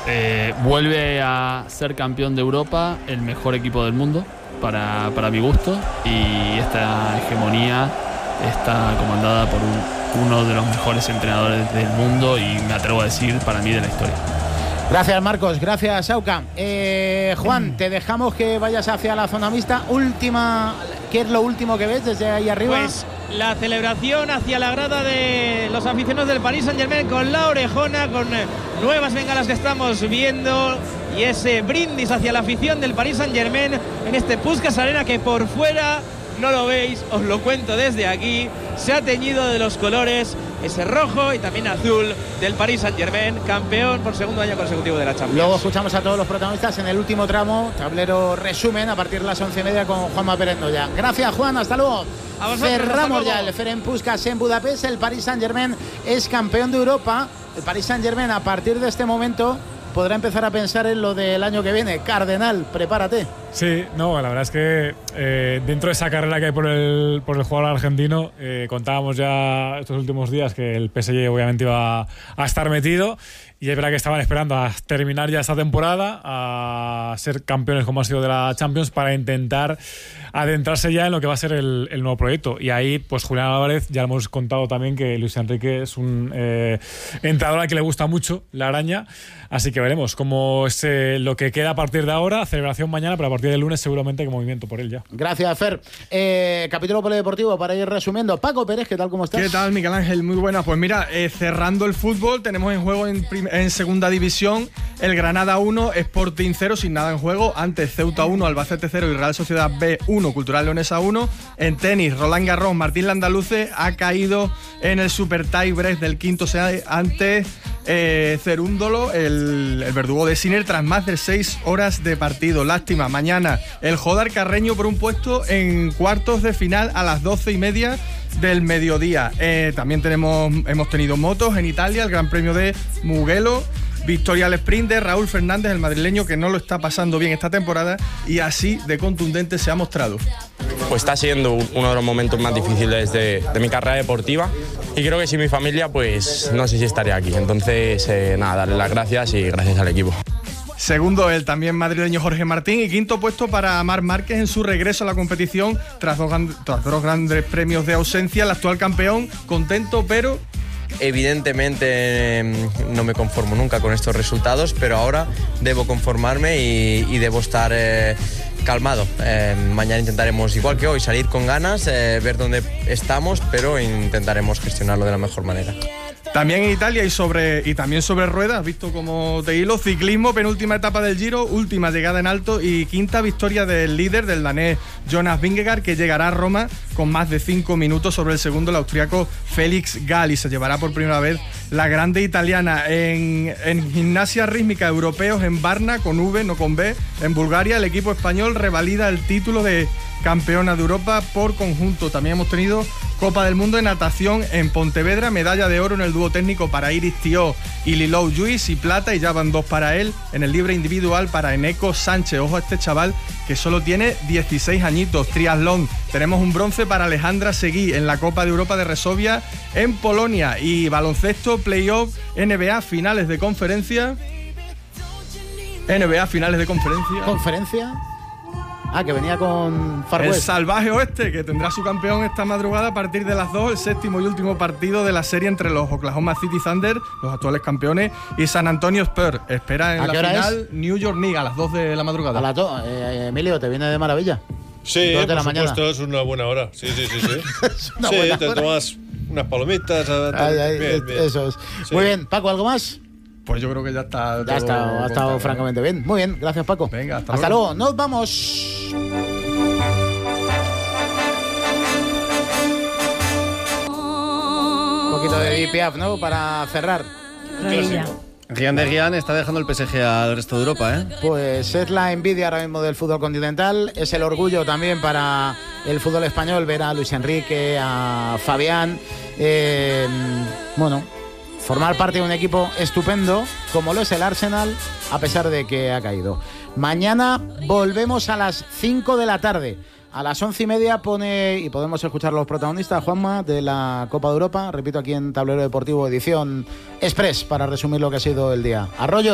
vuelve a ser campeón de Europa, el mejor equipo del mundo para mi gusto, y esta hegemonía está comandada por uno de los mejores entrenadores del mundo y me atrevo a decir para mí de la historia. Gracias, Marcos, gracias, Auca. Juan, te dejamos que vayas hacia la zona mixta. ¿Qué es lo último que ves desde ahí arriba? Pues la celebración hacia la grada de los aficionados del Paris Saint-Germain con la orejona, con nuevas bengalas que estamos viendo y ese brindis hacia la afición del Paris Saint-Germain en este Puskás Arena, que por fuera no lo veis, os lo cuento desde aquí, se ha teñido de los colores ese rojo y también azul del Paris Saint-Germain, campeón por segundo año consecutivo de la Champions. Luego escuchamos a todos los protagonistas en el último tramo, tablero resumen a partir de las 11:30 con Juanma Pérez Noya. Gracias, Juan, hasta luego. Cerramos ya el Ferenc Puskás en Budapest. El Paris Saint-Germain es campeón de Europa. El Paris Saint-Germain a partir de este momento podrá empezar a pensar en lo del año que viene. Cardenal, prepárate. Sí, no, la verdad es que dentro de esa carrera que hay por el jugador argentino, contábamos ya estos últimos días que el PSG obviamente iba a estar metido, y es verdad que estaban esperando a terminar ya esta temporada, a ser campeones como ha sido de la Champions, para intentar adentrarse ya en lo que va a ser el nuevo proyecto. Y ahí, pues Julián Álvarez, ya hemos contado también que Luis Enrique es un entrenador al que le gusta mucho la araña, así que veremos cómo es lo que queda a partir de ahora. Celebración mañana, pero a partir del lunes seguramente hay movimiento por él ya. Gracias, Fer. Capítulo polideportivo para ir resumiendo. Paco Pérez, ¿qué tal? ¿Cómo estás? ¿Qué tal, Miguel Ángel? Muy buena. Pues mira, cerrando el fútbol, tenemos en juego en segunda división el Granada 1, Sporting 0, sin nada en juego. Antes Ceuta 1, Albacete 0 y Real Sociedad B 1, Cultural Leonesa 1. En tenis, Roland Garros, Martín Landaluce ha caído en el super tie break del quinto set ante Cerúndolo, el verdugo de Sinner, tras más de 6 horas de partido. Lástima, mañana el Jodar Carreño por un puesto en cuartos de final a las 12:30 del mediodía. También hemos tenido motos en Italia, el Gran Premio de Mugello, victoria al sprint de Raúl Fernández, el madrileño, que no lo está pasando bien esta temporada, y así de contundente se ha mostrado. Pues está siendo uno de los momentos más difíciles de mi carrera deportiva, y creo que sin mi familia pues no sé si estaría aquí. Entonces nada, darle las gracias y gracias al equipo. Segundo, el también madrileño Jorge Martín, y quinto puesto para Marc Márquez en su regreso a la competición tras dos grandes premios de ausencia. El actual campeón, contento, pero evidentemente no me conformo nunca con estos resultados, pero ahora debo conformarme y debo estar calmado. Mañana intentaremos, igual que hoy, salir con ganas, ver dónde estamos, pero intentaremos gestionarlo de la mejor manera. También en Italia y también sobre ruedas, visto como te hilo, ciclismo, penúltima etapa del Giro, última llegada en alto y quinta victoria del líder, del danés Jonas Vingegaard, que llegará a Roma con más de 5 minutos sobre el segundo, el austriaco Félix Gall, y se llevará por primera vez la grande italiana. En gimnasia rítmica, europeos en Varna, con V, no con B, en Bulgaria, el equipo español revalida el título de campeona de Europa por conjunto. También hemos tenido Copa del Mundo en natación en Pontevedra, medalla de oro en el dúo técnico para Iris Tió y Lilou Lluís, y plata, y ya van 2 para él, en el libre individual para Eneco Sánchez. Ojo a este chaval que solo tiene 16 añitos. Triatlón, tenemos un bronce para Alejandra Seguí en la Copa de Europa de Resovia en Polonia. Y baloncesto, playoff, NBA, finales de conferencia. ¿Conferencia? Ah, que venía con Far West. El Salvaje Oeste, que tendrá su campeón esta madrugada a partir de las 2, el séptimo y último partido de la serie entre los Oklahoma City Thunder, los actuales campeones, y San Antonio Spurs. Espera en la final New York Knicks a las 2 de la madrugada. A las 2, Emilio, te viene de maravilla. Sí, por supuesto, es una buena hora. Sí. Es una sí, buena te hora. tomas unas palomitas. Bien. Eso es. Sí. Muy bien, Paco, ¿algo más? Pues yo creo que ya está. Ya ha estado francamente bien. Muy bien, gracias, Paco. Venga, hasta luego. Nos vamos. Un poquito de Edith Piaf, ¿no? Para cerrar. Gian de Gian está dejando el PSG al resto de Europa, ¿eh? Pues es la envidia ahora mismo del fútbol continental, es el orgullo también para el fútbol español ver a Luis Enrique, a Fabián, formar parte de un equipo estupendo como lo es el Arsenal, a pesar de que ha caído. Mañana volvemos a las 5 de la tarde. A las 11:30 pone, y podemos escuchar a los protagonistas, Juanma, de la Copa de Europa, repito, aquí en Tablero Deportivo, edición Express, para resumir lo que ha sido el día. Arroyo.